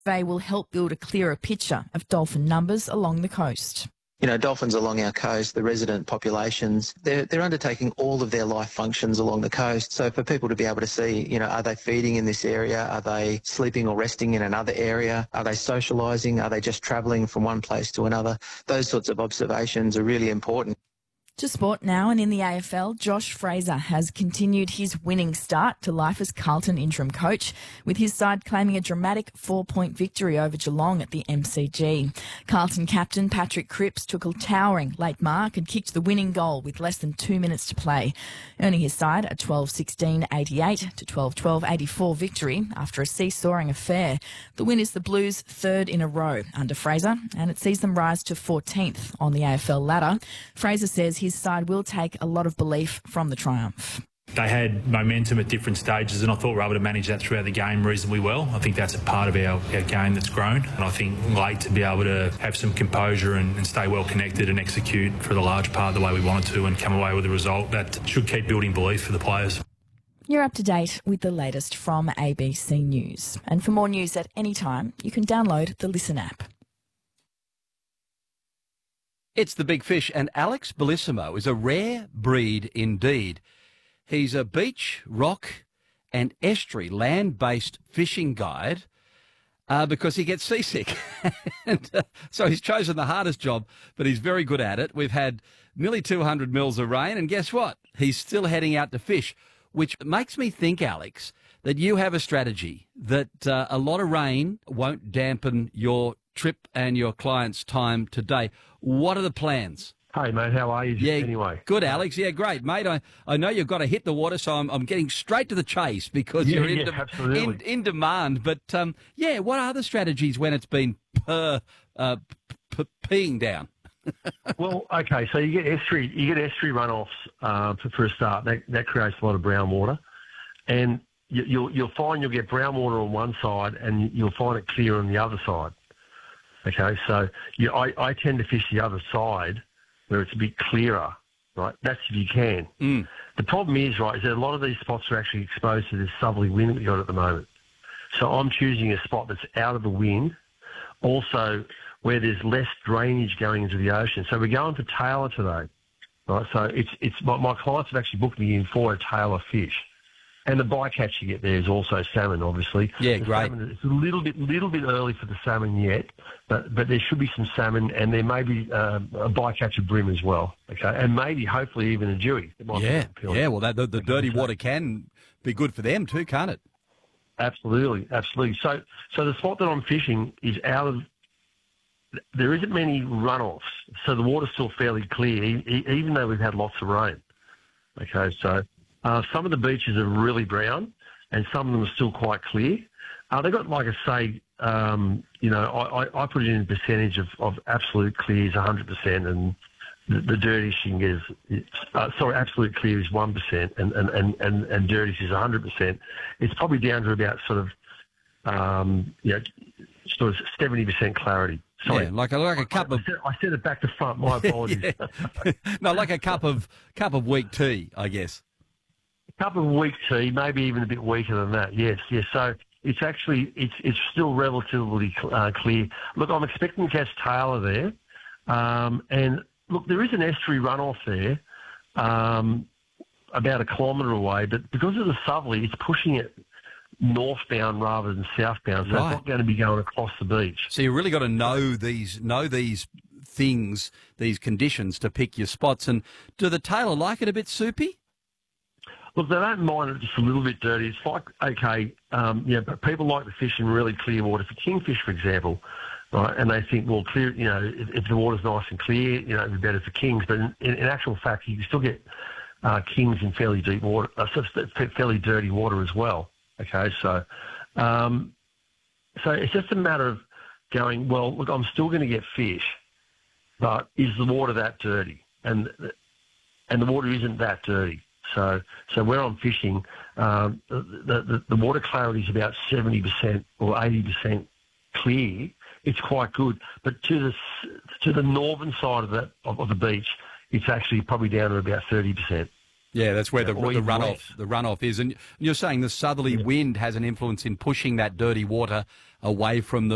They will help build a clearer picture of dolphin numbers along the coast. You know, dolphins along our coast, the resident populations, they're undertaking all of their life functions along the coast. So for people to be able to see, you know, are they feeding in this area? Are they sleeping or resting in another area? Are they socialising? Are they just travelling from one place to another? Those sorts of observations are really important. To sport now, and in the AFL, Josh Fraser has continued his winning start to life as Carlton interim coach, with his side claiming a dramatic 4-point victory over Geelong at the MCG. Carlton captain Patrick Cripps took a towering late mark and kicked the winning goal with less than 2 minutes to play, earning his side a 12-16-88 to 12-12-84 victory after a seesawing affair. The win is the Blues' third in a row under Fraser, and it sees them rise to 14th on the AFL ladder. Fraser says his side will take a lot of belief from the triumph. They had momentum at different stages, and I thought we were able to manage that throughout the game reasonably well. I think that's a part of our game that's grown, and I think late to be able to have some composure and stay well connected and execute for the large part the way we wanted to and come away with a result that should keep building belief for the players. You're up to date with the latest from ABC News. And for more news at any time, you can download the Listen app. It's the Big Fish, and Alex Bellissimo is a rare breed indeed. He's a beach, rock and estuary land-based fishing guide because he gets seasick. So he's chosen the hardest job, but he's very good at it. We've had nearly 200 mils of rain, and guess what? He's still heading out to fish, which makes me think, Alex, that you have a strategy that a lot of rain won't dampen your trip and your client's time today. What are the plans? Hey, mate, how are you? Anyway, good, Alex. Yeah, great, mate. I know you've got to hit the water, so I'm getting straight to the chase because you're in demand. But, what are the strategies when it's been peeing down? Well, okay, so you get estuary runoffs for a start. That creates a lot of brown water. And you'll find you'll get brown water on one side and you'll find it clear on the other side. Okay, so I tend to fish the other side where it's a bit clearer, right? That's if you can. Mm. The problem is, right, is that a lot of these spots are actually exposed to this southerly wind that we've got at the moment. So I'm choosing a spot that's out of the wind, also where there's less drainage going into the ocean. So we're going for tailor today, right? So it's my clients have actually booked me in for a tailor fish. And the bycatch you get there is also salmon, obviously. Yeah, great. Salmon, it's a little bit early for the salmon yet, but there should be some salmon, and there may be a bycatch of bream as well. Okay, and maybe, hopefully, even a dewey. Yeah. Well, the dirty water can be good for them too, can't it? Absolutely. So the spot that I'm fishing is out of. There isn't many runoffs, so the water's still fairly clear, even though we've had lots of rain. Okay, so. Some of the beaches are really brown, and some of them are still quite clear. They've got, like I say, I put it in a percentage of absolute clear is 100%, and the dirtiest you can get is absolute clear is 1%, and dirtiest is 100%. It's probably down to about sort of 70% clarity. Sorry. Yeah, like a cup of. I said it back to front. My apologies. No, like a cup of weak tea, I guess. Cup of weak tea, maybe even a bit weaker than that. Yes. So it's actually it's still relatively clear. Look, I'm expecting to catch tailor there, and look, there is an estuary runoff there, about a kilometre away, but because of the southerly, it's pushing it northbound rather than southbound, so It's not going to be going across the beach. So you really got to know these things, these conditions to pick your spots. And do the tailor like it a bit soupy? Look, they don't mind it just a little bit dirty. It's like, okay, but people like to fish in really clear water. For kingfish, for example, right, and they think, well, clear, if the water's nice and clear, it'd be better for kings. But in actual fact, you can still get kings in fairly deep water, fairly dirty water as well. Okay, so it's just a matter of going, well, look, I'm still going to get fish, but is the water that dirty? And the water isn't that dirty. So where I'm fishing, the water clarity is about 70% or 80% clear. It's quite good, but to the northern side of the beach, it's actually probably down to about 30%. Yeah, that's where the runoff is. And you're saying the southerly wind has an influence in pushing that dirty water away from the